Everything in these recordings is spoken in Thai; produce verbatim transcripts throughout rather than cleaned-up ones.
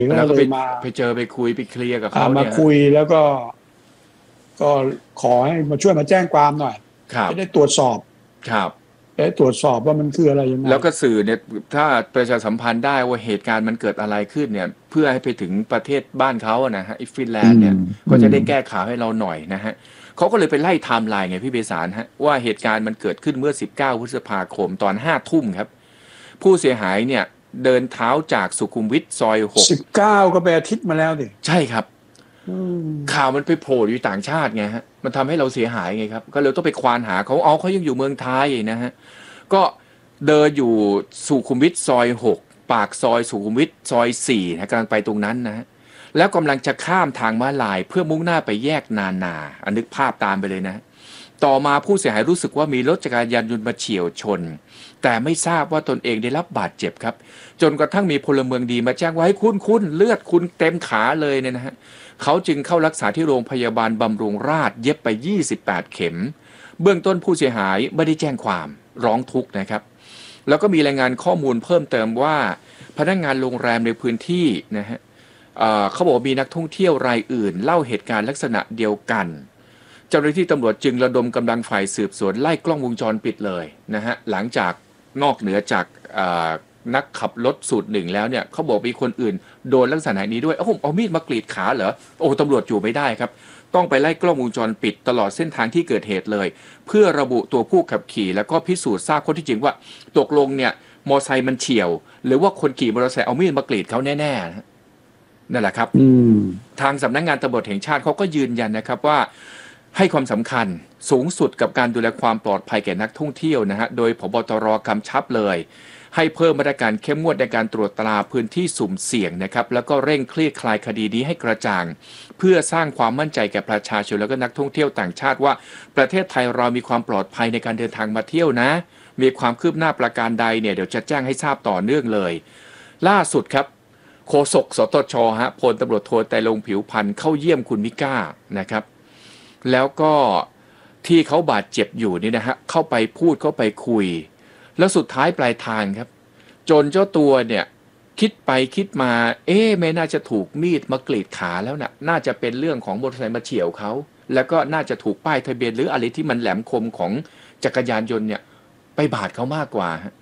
ก็แล้วก็ไปเลยมาไปเจอไปคุยไปเคลียร์กับเขามาเนี่ยคุยแล้วก็ก็ขอให้มาช่วยมาแจ้งความหน่อยครับจะได้ตรวจสอบครับจะได้ตรวจสอบว่ามันคืออะไรยังไงแล้วก็สื่อเนี่ยถ้าประชาสัมพันธ์ได้ว่าเหตุการณ์มันเกิดอะไรขึ้นเนี่ยเพื่อให้ไปถึงประเทศบ้านเขาอะนะฮะฟินแลอืมนด์เนี่ยก็อืมจะได้แก้ข่าวให้เราหน่อยนะฮะเขาก็เลยไปไล่ไทม์ไลน์ไงพี่เบสารฮะว่าเหตุการณ์มันเกิดขึ้นเมื่อสิบเก้าพฤษภาคมตอนห้าทุ่มครับผู้เสียหายเนี่ยเดินเท้าจากสุขุมวิทซอยหกสิบเก้าก็ไปอาทิตย์มาแล้วดิใช่ครับอืมข่าวมันไปโผล่อยู่ต่างชาติไงฮะมันทำให้เราเสียหายไงครับก็เลยต้องไปควานหาเขาเอาเขายังอยู่เมืองไทยนะฮะก็เดินอยู่สุขุมวิทซอยหกปากซอยสุขุมวิทซอยสี่นะกำลังไปตรงนั้นนะฮะแล้วกำลังจะข้ามทางม้าลายเพื่อมุ่งหน้าไปแยกนานาอันนึกภาพตามไปเลยนะต่อมาผู้เสียหายรู้สึกว่ามีรถจักรยานยนต์มาเฉี่ยวชนแต่ไม่ทราบว่าตนเองได้รับบาดเจ็บครับจนกระทั่งมีพลเมืองดีมาแจ้งว่าให้คุณคุณเลือดคุณเต็มขาเลยเนี่ยนะฮะ เขาจึงเข้ารักษาที่โรงพยาบาลบำรุงราษฎร์เย็บไปยี่สิบแปดเข็มเบื้องต้นผู้เสียหายไม่ได้แจ้งความร้องทุกข์นะครับแล้วก็มีรายงานข้อมูลเพิ่มเติมว่าพนักงานโรงแรมในพื้นที่นะฮะเอ่อเขาบอกมีนักท่องเที่ยวรายอื่นเล่าเหตุการณ์ลักษณะเดียวกันเจ้าหน้าที่ตำรวจจึงระดมกำลังฝ่ายสืบสวนไล่กล้องวงจรปิดเลยนะฮะหลังจากนอกเหนือจากนักขับรถสูตรหนึ่งแล้วเนี่ยเขาบอกมีคนอื่นโดนลักษณะนี้ด้วยเอ้าเอามีดมากรีดขาเหรอโอ้ตำรวจอยู่ไม่ได้ครับต้องไปไล่กล้องวงจรปิดตลอดเส้นทางที่เกิดเหตุเลยเพื่อระบุตัวผู้ขับขี่แล้วก็พิสูจน์ทราบข้อที่จริงว่าตกลงเนี่ยมอไซค์มันเฉี่ยวหรือว่าคนขี่มอเตอร์ไซค์เอามีดมากรีดเขาแน่ๆนั่นแหละครับทางสำนักงานตำรวจแห่งชาติเขาก็ยืนยันนะครับว่าให้ความสำคัญสูงสุดกับการดูแลความปลอดภัยแก่นักท่องเที่ยวนะฮะโดยผบ.ตร.กำชับเลยให้เพิ่มมาตรการเข้มงวดในการตรวจตราพื้นที่สุ่มเสี่ยงนะครับแล้วก็เร่งคลี่คลายคดีนี้ให้กระจ่างเพื่อสร้างความมั่นใจแก่ประชาชนแล้วก็นักท่องเที่ยวต่างชาติว่าประเทศไทยเรามีความปลอดภัยในการเดินทางมาเที่ยวนะมีความคืบหน้าประการใดเนี่ยเดี๋ยวจะแจ้งให้ทราบต่อเนื่องเลยล่าสุดครับโฆษกสตชฮะพลตำรวจโทไตรรงค์ผิวพรรณเข้าเยี่ยมคุณมิก้านะครับแล้วก็ที่เขาบาดเจ็บอยู่นี่นะฮะเข้าไปพูดเข้าไปคุยแล้วสุดท้ายปลายทางครับจนเจ้าตัวเนี่ยคิดไปคิดมาเอ๊ะไม่น่าจะถูกมีดมากรีดขาแล้วนะน่าจะเป็นเรื่องของมอเตอร์ไซค์มาเฉี่ยวเขาแล้วก็น่าจะถูกป้ายทะเบียนหรืออะไรที่มันแหลมคมของจักรยานยนต์เนี่ยไปบาดเขามากกว่าฮะ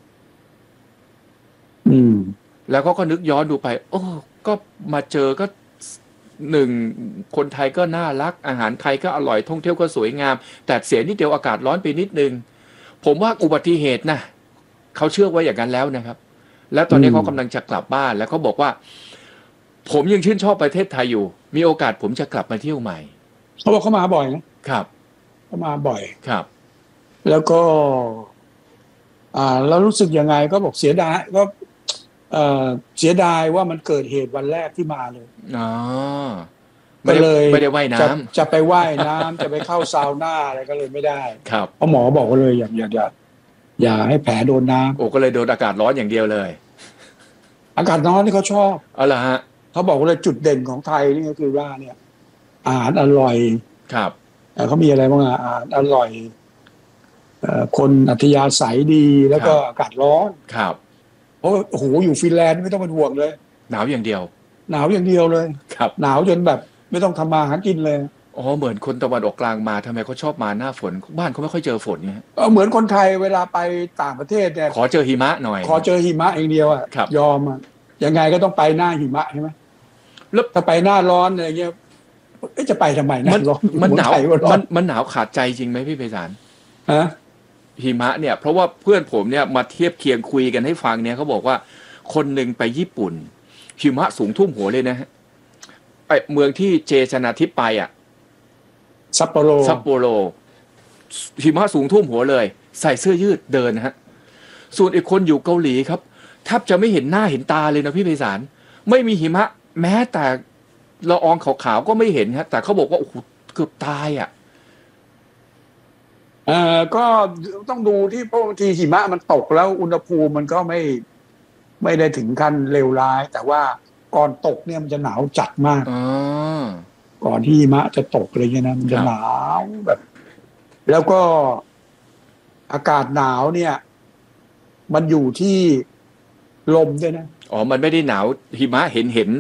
อืมแล้วก็ก็นึกย้อนดูไปโอ้ก็มาเจอก็หนึ่งคนไทยก็น่ารักอาหารไทยก็อร่อยท่องเที่ยวก็สวยงามแต่เสียนิดเดียวอากาศร้อนไปนิดนึงผมว่าอุบัติเหตุนะเขาเชื่อว่าอย่างนั้นแล้วนะครับแล้วตอนนี้เขากำลังจะกลับบ้านแล้วเขาบอกว่าผมยังชื่นชอบประเทศไทยอยู่มีโอกาสผมจะกลับมาเที่ยวใหม่เขาบอกเขามาบ่อยนะครับเขามาบ่อยครับแล้วก็ อ่าแล้วรู้สึกยังไงก็บอกเสียดายก็เอ่อเสียดายว่ามันเกิดเหตุวันแรกที่มาเลยอ๋อก็เลยไม่ได้ว่ายน้จะจะไปว่ายน้ำจะไปเข้าซาวน่าอะไรก็เลยไม่ได้ำครับเพราะหมอบอกว่าเลยอย่าอย่าอย่าอย่าให้แผลโดนน้ำโอ้ก็เลยโดนอากาศร้อนอย่างเดียวเลยอากาศร้อนที่เขาชอบเอาล่ะฮะเขาบอกว่าเลยจุดเด่นของไทยนี่ก็คือว่าเนี่ยอาหารอร่อยครับเขามีอะไรบ้างอ่ะอาหารอร่อยคนอัธยาศัยดีแล้วก็อากาศร้อนครับเพราะโอ้โหอยู่ฟินแลนด์ไม่ต้องเป็นห่วงเลยหนาวอย่างเดียวหนาวอย่างเดียวเลยครับหนาวจนแบบไม่ต้องทำมาหากินเลยอ๋อเหมือนคนตะวันออกกลางมาทำไมเขาชอบมาหน้าฝนบ้านเขาไม่ค่อยเจอฝนเนี่ยเออเหมือนคนไทยเวลาไปต่างประเทศเนี่ยขอเจอหิมะหน่อยขอเจอหิมะอย่างเดียวอ่ะยอมอ่ะยังไงก็ต้องไปหน้าหิมะใช่ไหมแล้วถ้าไปหน้าร้อนอะไรเงี้ยจะไปทำไมหน้าร้อนมันหนาวมันมันหนาวขาดใจจริงไหมพี่ไพศาลฮะหิมะเนี่ยเพราะว่าเพื่อนผมเนี่ยมาเทียบเคียงคุยกันให้ฟังเนี่ยเขาบอกว่าคนหนึ่งไปญี่ปุ่นหิมะสูงทุ่มหัวเลยนะฮะไอเมืองที่เจชนาทิพย์ไปอ่ะซัปโปโรซัปโปโรหิมะสูงทุ่มหัวเลยใส่เสื้อยืดเดินนะฮะส่วนอีกคนอยู่เกาหลีครับแทบจะไม่เห็นหน้าเห็นตาเลยนะพี่ไพศาลไม่มีหิมะแม้แต่ละอองขาวๆก็ไม่เห็นฮะแต่เขาบอกว่าโอ้โหเกือบตายอ่ะเอ่อก็ต้องดูที่เพราะบางทีหิมะมันตกแล้วอุณหภูมิมันก็ไม่ไม่ได้ถึงขั้นเลวร้ายแต่ว่าก่อนตกเนี่ยมันจะหนาวจัดมากก่อนที่หิมะจะตกอะไรเงี้ยนะมันจะหนาวแบบ แล้วก็อากาศหนาวเนี่ยมันอยู่ที่ลมด้วยนะอ๋อมันไม่ได้หนาวหิมะเห็นเห็น